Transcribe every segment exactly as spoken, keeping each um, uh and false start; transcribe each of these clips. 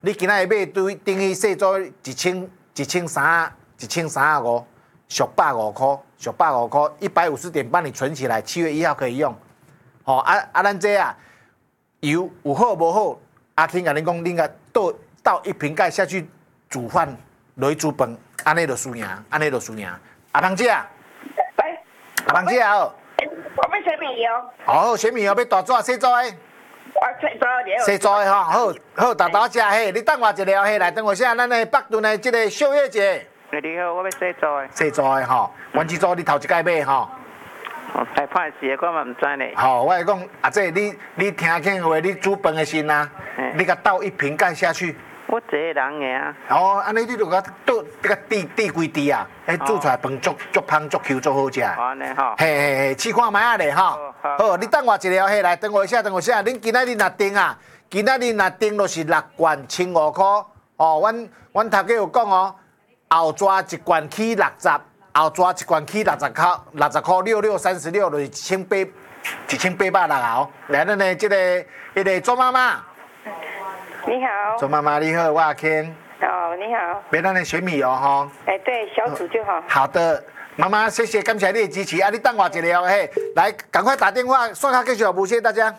你今仔日买对等于细组一千一千三一千三十五，俗百五块，俗百五块，一百五十点帮你存起来，七月一号可以用。吼、哦、啊啊，咱这啊油有好无好，阿卿甲恁讲，恁甲倒倒一瓶盖下去煮饭，落去煮饭，安尼就输赢，安尼就输赢。阿芳姐啊， 喂， 阿芳姐好。 我要洗米哦。 好，洗面哦，要大纸细纸的。 我洗纸了。 细纸的吼，好好，大大只嘿，你等我一下嘿，来等我下咱的北屯的这个小月节。 你好，我要洗纸的。 细纸的吼，原子纸你头一届买吼。 哦，太歹势，我嘛唔知呢。 吼，我来讲，阿姐你你听听话，你煮饭的时呐，你甲倒一瓶盖下去。 我一个人个啊。 哦，安尼你就甲倒这个滴滴规滴啊，迄煮出来饭足足香足 Q 足好食。 安尼吼。 嘿嘿嘿，试看卖啊咧吼。好，你等我一下嘿，来等我一下，等我一下。恁今仔日若订啊，今仔日若订就是六罐千五块。哦，阮阮头家有讲哦，后抓一罐起六十，后抓一罐起六十块，六十块六六三十六就是一千八，一千八百六啊！来，咱的这个迄个周妈妈。 你好。 周妈妈你好，我阿谦。 哦，你好。 别咱的水米哦吼。 哎，对，小煮就好。 好的。妈妈，谢谢，感谢你的支持啊！你等我一下哦，嘿，来，赶快打电话，刷卡继续服务，谢谢大家。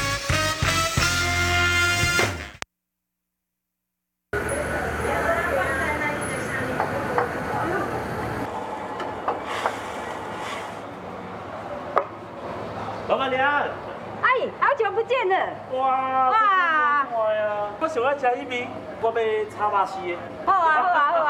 老板娘， 哎，好久不见了！ 哇， 哇， 快呀！我想要吃一瓶，我要炒巴西的。 好啊，好啊，好